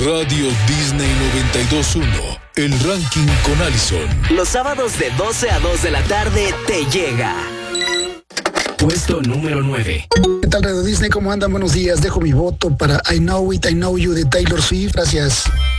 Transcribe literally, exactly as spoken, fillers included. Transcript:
Radio Disney noventa y dos punto uno, el ranking con Allison. Los sábados de doce a dos de la tarde te llega. Puesto número nueve. ¿Qué tal, Radio Disney? ¿Cómo andan? Buenos días. Dejo mi voto para I Know It, I Know You de Taylor Swift. Gracias.